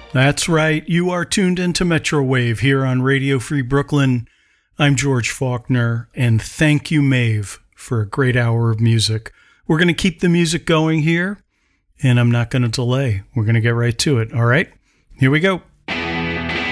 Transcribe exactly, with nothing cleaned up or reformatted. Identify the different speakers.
Speaker 1: That's right. You are tuned into Metro Wave here on Radio Free Brooklyn. I'm George Faulkner, and thank you, Maeve, for a great hour of music. We're going to keep the music going here, and I'm not going to delay. We're going to get right to it. All right? Here we go.